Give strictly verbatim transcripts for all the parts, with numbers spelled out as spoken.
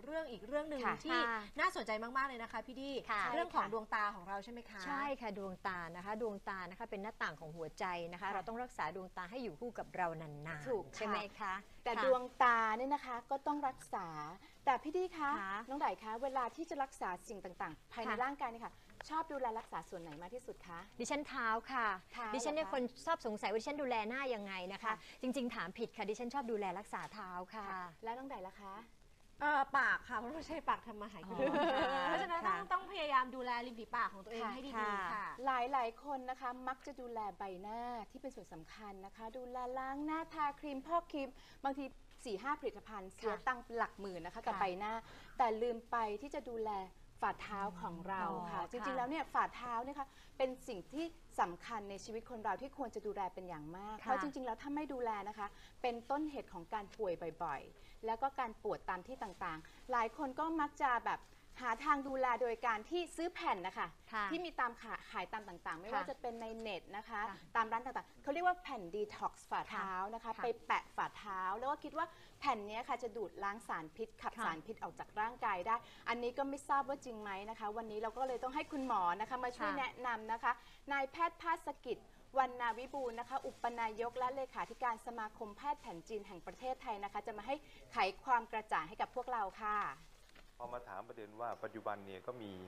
เรื่องอีกเรื่องหนึ่งที่น่าสนใจมากๆเลยนะคะพี่ดีเรื่องของดวงตาของเราใช่ไหมคะใช่ค่ะดวงตานะคะดวงตานะคะเป็นหน้าต่างของหัวใจนะคะเราต้องรักษาดวงตาให้อยู่คู่กับเรานานๆถูกใช่ไหมคะแต่ดวงตาเนี่ยนะคะก็ต้องรักษาแต่พี่ดีคะน้องไดคะเวลาที่จะรักษาสิ่งต่างๆภายในร่างกายนี่ค่ะชอบดูแลรักษาส่วนไหนมากที่สุดคะดิฉันเท้าค่ะดิฉันเนี่ยคนชอบสงสัยว่าดิฉันดูแลหน้ายังไงนะคะจริงๆถามผิดค่ะดิฉันชอบดูแลรักษาเท้าค่ะแล้วน้องไดล่ะคะปากค่ะเพราะไม่ใช่ปากทำมาหากินเพราะฉะนั้นต้องต้องพยายามดูแลริมฝีปากของตัวเองให้ดีๆค่ะหลายหลายคนนะคะมักจะดูแลใบหน้าที่เป็นส่วนสำคัญนะคะดูแลล้างหน้าทาครีมพอกครีมบางทีสี่ห้าผลิตภัณฑ์เสียตังค์หลักหมื่นนะคะกับใบหน้าแต่ลืมไปที่จะดูแลฝ่าเท้าของเราค่ะจริงๆแล้วเนี่ยฝ่าเท้าเนี่ยค่ะเป็นสิ่งที่สำคัญในชีวิตคนเราที่ควรจะดูแลเป็นอย่างมากเพราะจริงๆแล้วถ้าไม่ดูแลนะคะเป็นต้นเหตุของการป่วยบ่อยๆแล้วก็การปวดตามที่ต่างๆหลายคนก็มักจะแบบหาทางดูแลโดยการที่ซื้อแผ่นนะคะที่มีตามขายตามต่างๆไม่ว่าจะเป็นในเน็ตนะคะตามร้านต่างๆเขาเรียกว่าแผ่นดีท็อกซ์ฝ่าเท้านะคะไปแปะฝ่าเท้าแล้วก็คิดว่าแผ่นนี้ค่ะจะดูดล้างสารพิษขับสารพิษออกจากร่างกายได้อันนี้ก็ไม่ทราบว่าจริงไหมนะคะวันนี้เราก็เลยต้องให้คุณหมอนะคะมาช่วยแนะนำนะคะนายแพทย์ภาสกิจวรรณวิบูลย์นะคะอุปนายกและเลขาธิการสมาคมแพทย์แผนจีนแห่งประเทศไทยนะคะจะมาให้ไขความกระจ่างให้กับพวกเราค่ะพอมาถามประเด็นว่าปัจจุบันเนี่ยก็มี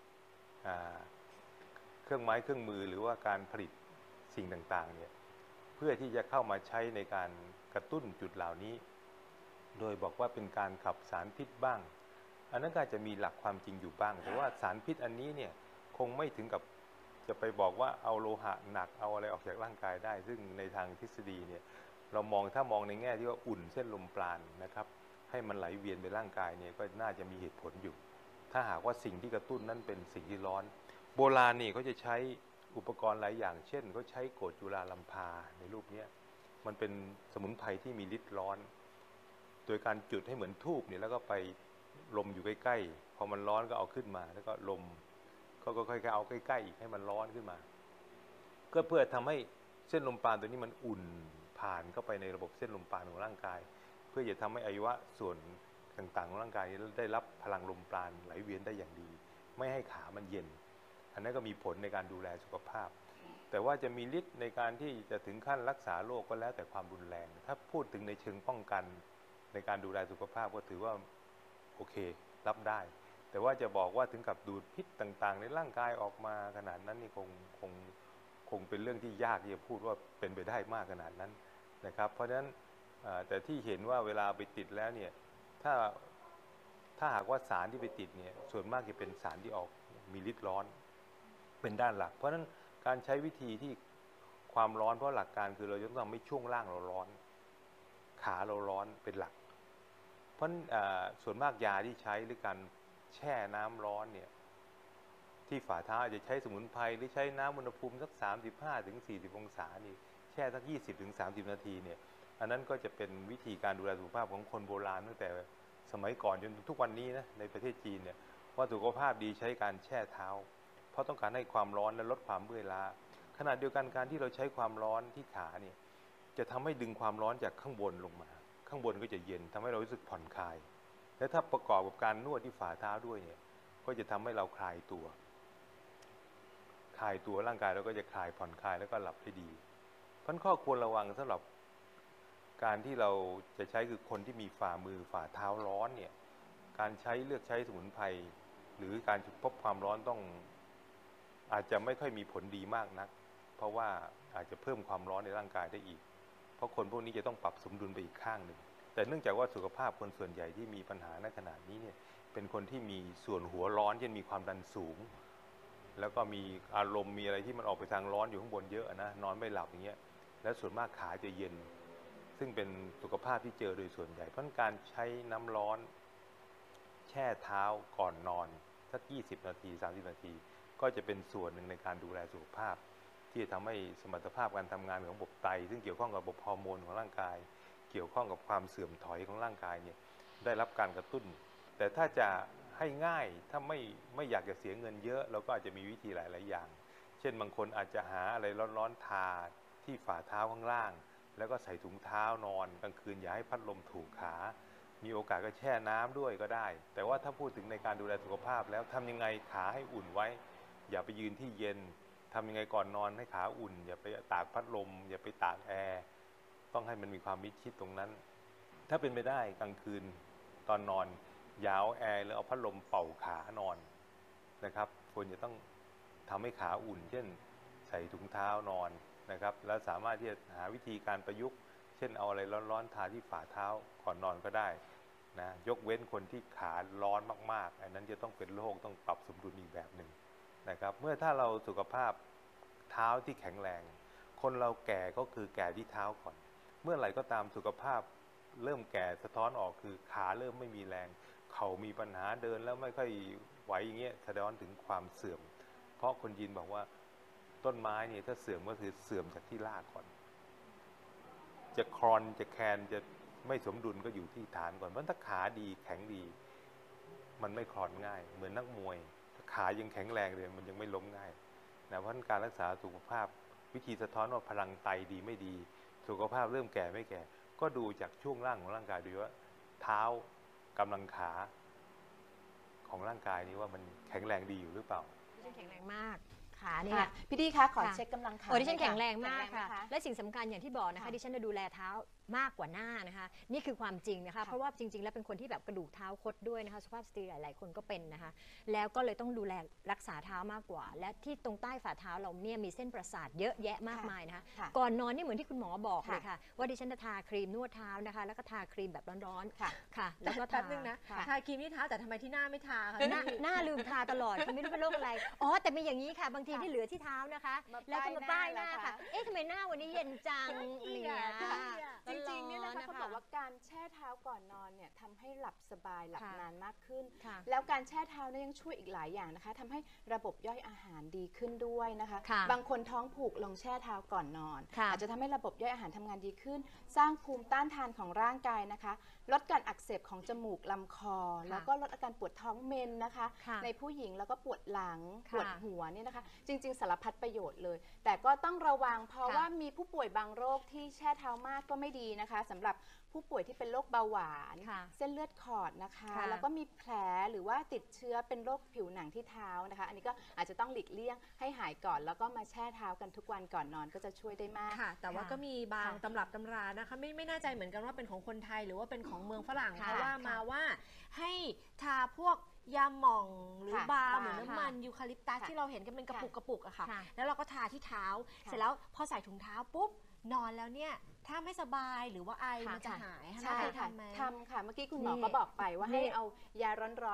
เครื่องไม้เครื่องมือหรือว่าการผลิตสิ่งต่างๆเนี่ยเพื่อที่จะเข้ามาใช้ในการกระตุ้นจุดเหล่านี้โดยบอกว่าเป็นการขับสารพิษบ้างอันนั้นก็จะมีหลักความจริงอยู่บ้างแต่ว่าสารพิษอันนี้เนี่ยคงไม่ถึงกับจะไปบอกว่าเอาโลหะหนักเอาอะไรออกจากร่างกายได้ซึ่งในทางทฤษฎีเนี่ยเรามองถ้ามองในแง่ที่ว่าอุ่นเส้นลมปราณนะครับให้มันไหลเวียนไปร่างกายเนี่ยก็น่าจะมีเหตุผลอยู่ถ้าหากว่าสิ่งที่กระตุ้นนั้นเป็นสิ่งที่ร้อนโบราณนี่เขาจะใช้อุปกรณ์หลายอย่างเช่นเขาใช้โกรธจุฬาลัมพาในรูปนี้มันเป็นสมุนไพรที่มีฤทธิ์ร้อนโดยการจุดให้เหมือนธูปเนี่ยแล้วก็ไปลมอยู่ใกล้ๆพอมันร้อนก็เอาขึ้นมาแล้วก็ลมก็ค่อยๆเอาใกล้ๆอีกให้มันร้อนขึ้นมาก็เพื่อทำให้เส้นลมปราณตัวนี้มันอุ่นผ่านเข้าไปในระบบเส้นลมปราณของร่างกายเพื่อจะทำให้อวัยวะส่วนต่างๆของร่างกายได้รับพลังลมปราณไหลเวียนได้อย่างดีไม่ให้ขามันเย็นอันนั้นก็มีผลในการดูแลสุขภาพแต่ว่าจะมีฤทธิ์ในการที่จะถึงขั้นรักษาโรคก็แล้วแต่ความรุนแรงถ้าพูดถึงในเชิงป้องกันในการดูแลสุขภาพก็ถือว่าโอเครับได้แต่ว่าจะบอกว่าถึงกับดูดพิษต่างๆในร่างกายออกมาขนาดนั้นนี่คงคงคงเป็นเรื่องที่ยากที่จะพูดว่าเป็นไปได้มากขนาดนั้นนะครับเพราะฉะนั้นแต่ที่เห็นว่าเวลาไปติดแล้วเนี่ยถ้าถ้าหากว่าสารที่ไปติดเนี่ยส่วนมากจะเป็นสารที่ออกมีฤทธิ์ร้อนเป็นด้านหลักเพราะฉะนั้นการใช้วิธีที่ความร้อนเพราะหลักการคือเราจะต้องทำให้ช่วงล่างเราร้อนขาเราร้อนเป็นหลักเพราะส่วนมากยาที่ใช้หรือการแช่น้ำร้อนเนี่ยที่ฝ่าเท้าอาจจะใช้สมุนไพรหรือใช้น้ำอุณหภูมิสักสามสิบห้าถึงสี่สิบองศานี่แช่สักยี่สิบถึงสามสิบนาทีเนี่ยอันนั้นก็จะเป็นวิธีการดูแลสุขภาพของคนโบราณตั้งแต่สมัยก่อนจนทุกวันนี้นะในประเทศจีนเนี่ยว่าสุขภาพดีใช้การแช่เท้าเพราะต้องการให้ความร้อนและลดความเมื่อยล้าขณะเดียวกันการที่เราใช้ความร้อนที่ขาเนี่ยจะทำให้ดึงความร้อนจากข้างบนลงมาข้างบนก็จะเย็นทำให้เรารู้สึกผ่อนคลายและถ้าประกอบกับการนวดที่ฝ่าเท้าด้วยเนี่ยก็จะทำให้เราคลายตัวคลายตัวร่างกายเราก็จะคลายผ่อนคลายแล้วก็หลับได้ดีเพราะข้อควรระวังสำหรับการที่เราจะใช้คือคนที่มีฝ่ามือฝ่าเท้าร้อนเนี่ยการใช้เลือกใช้สมุนไพรหรือการพบความร้อนต้องอาจจะไม่ค่อยมีผลดีมากนักเพราะว่าอาจจะเพิ่มความร้อนในร่างกายได้อีกเพราะคนพวกนี้จะต้องปรับสมดุลไปอีกข้างหนึ่งแต่เนื่องจากว่าสุขภาพคนส่วนใหญ่ที่มีปัญหาในขณะนี้เนี่ยเป็นคนที่มีส่วนหัวร้อนเช่นมีความดันสูงแล้วก็มีอารมณ์มีอะไรที่มันออกไปทางร้อนอยู่ข้างบนเยอะนะนอนไม่หลับอย่างเงี้ยแล้วส่วนมากขาจะเย็นซึ่งเป็นสุขภาพที่เจอโดยส่วนใหญ่เพราะการใช้น้ำร้อนแช่เท้าก่อนนอนสักยี่สิบนาทีสามสิบนาทีก็จะเป็นส่วนหนึ่งในการดูแลสุขภาพที่จะทำให้สมรรถภาพการทำงานของระบบไตซึ่งเกี่ยวข้องกับระบบฮอร์โมนของร่างกายเกี่ยวข้องกับความเสื่อมถอยของร่างกายเนี่ยได้รับการกระตุ้นแต่ถ้าจะให้ง่ายถ้าไม่ไม่อยากจะเสียเงินเยอะเราก็อาจจะมีวิธีหลายๆอย่างเช่นบางคนอาจจะหาอะไรร้อนๆทาที่ฝ่าเท้าข้างล่างแล้วก็ใส่ถุงเท้านอนกลางคืนอย่าให้พัดลมถูกขามีโอกาสก็แช่น้ำด้วยก็ได้ แต่ว่าถ้าพูดถึงในการดูแลสุขภาพแล้วทำยังไงขาให้อุ่นไว้ อย่าไปยืนที่เย็นทำยังไงก่อนนอนให้ขาอุ่น อย่าไปตากพัดลม อย่าไปตากแอร์ต้องให้มันมีความมิดชิดตรงนั้น ถ้าเป็นไปได้กลางคืนตอนนอนอย่าเอาแอร์หรือเอาพัดลมเป่าขานอนนะครับควรจะต้องทำให้ขาอุ่น เช่นใส่ถุงเท้านอนนะครับแล้วสามารถที่จะหาวิธีการประยุกต์เช่นเอาอะไรร้อนๆทาที่ฝ่าเท้าก่อนนอนก็ได้นะยกเว้นคนที่ขาร้อนมากๆอันนั้นจะต้องเป็นโรคต้องปรับสมดุลอีกแบบหนึ่งนะครับเมื่อถ้าเราสุขภาพเท้าที่แข็งแรงคนเราแก่ก็คือแก่ที่เท้าก่อนเมื่อไหร่ก็ตามสุขภาพเริ่มแก่สะท้อนออกคือขาเริ่มไม่มีแรงเข่ามีปัญหาเดินแล้วไม่ค่อยไหวอย่างเงี้ยแสดงถึงความเสื่อมเพราะคนจีนบอกว่าต้นไม้เนี่ยถ้าเสื่อมก็คือเสื่อมจากที่รากก่อนจะคลอนจะแคนจะไม่สมดุลก็อยู่ที่ฐานก่อนเพราะถ้าขาดีแข็งดีมันไม่คลอนง่ายเหมือนนักมวยถ้าขายังแข็งแรงเลยมันยังไม่ล้มง่ายนะเพราะการรักษาสุขภาพวิธีสะท้อนว่าพลังไตดีไม่ดีสุขภาพเริ่มแก่ไม่แก่ก็ดูจากช่วงล่างของร่างกายดูว่าเท้ากำลังขาของร่างกายนี้ว่ามันแข็งแรงดีอยู่หรือเปล่าดิฉันแข็งแรงมากขาเนี่ยพี่ดีคะขอเช็คกำลังขาโอ้ดิฉันแข็งแรงมากแข็งแรงไหค่ะและสิ่งสำคัญอย่างที่บอกนะคะดิฉันจะดูแลเท้ามากกว่าหน้านะคะนี่คือความจริงนะคะเพราะว่าจริงๆแล้วเป็นคนที่แบบกระดูกเท้าคดด้วยนะคะสุภาพสตรีหลายๆคนก็เป็นนะคะแล้วก็เลยต้องดูแลรักษาเท้ามากกว่า และที่ตรงใต้ฝ่าเท้าเราเนี่ยมีเส้นประสาทเยอะแยะมากมายนะคะก่อนนอนนี่เหมือนที่คุณหมอบอกเลยค่ะว่าดิฉันจะทาครีมนวดเท้านะคะแล้วก็ทาครีมแบบร้อนๆค่ะค่ะแล้วก็แป๊ทาบนึงนะทาครีมที่เท้าแต่ทำไมที่หน้าไม่ทาคะหน้าหน้าลืมทาตลอดคือไม่รู้เป็นโรคอะไรอ๋อแต่มีอย่างนี้ค่ะบางทีที่เหลือที่เท้านะคะแล้วก็มาป้ายหน้าค่ะเอ๊ะทำไมหน้าวันนี้เย็นจังเนี่ยจริงๆเนี่ยนะคะเขาบอกว่าการแช่เท้าก่อนนอนเนี่ยทำให้หลับสบายหลับนานมากขึ้นแล้วการแช่เท้าเนี่ยยังช่วยอีกหลายอย่างนะคะทำให้ระบบย่อยอาหารดีขึ้นด้วยนะคะบางคนท้องผูกลองแช่เท้าก่อนนอนอาจจะทำให้ระบบย่อยอาหารทำงานดีขึ้นสร้างภูมิต้านทานของร่างกายนะคะลดการอักเสบของจมูกลำคอแล้วก็ลดอาการปวดท้องเมนนะคะในผู้หญิงแล้วก็ปวดหลังปวดหัวเนี่ยนะคะจริงๆสารพัดประโยชน์เลยแต่ก็ต้องระวังเพราะว่ามีผู้ป่วยบางโรคที่แช่เท้ามากก็ไม่ดีนะคะสำหรับผู้ป่วยที่เป็นโรคเบาหวานเส้นเลือดขอดนะคะแล้วก็มีแผลหรือว่าติดเชื้อเป็นโรคผิวหนังที่เท้านะคะอันนี้ก็อาจจะต้องหลีกเลี่ยงให้หายก่อนแล้วก็มาแช่เท้ากันทุกวันก่อนนอนก็จะช่วยได้มากค่ะแต่ว่าก็มีบางตำรับตำรานะคะไม่ไม่แน่ใจเหมือนกันว่าเป็นของคนไทยหรือว่าเป็นของเมืองฝรั่งเพราะว่ามาว่าให้ทาพวกยาหม่องหรือบาล์มหรือน้ำมันยูคาลิปตัสที่เราเห็นกันเป็นกระปุกกระปุกอะค่ะแล้วเราก็ทาที่เท้าเสร็จแล้วพอใส่ถุงเท้าปุ๊บนอนแล้วเนี่ยถ้าไม่สบายหรือว่าไอมันจะหายใช่ค่ะทำค่ะเมื่อกี้คุณหมอก็บอกไปว่าให้เอายาร้อน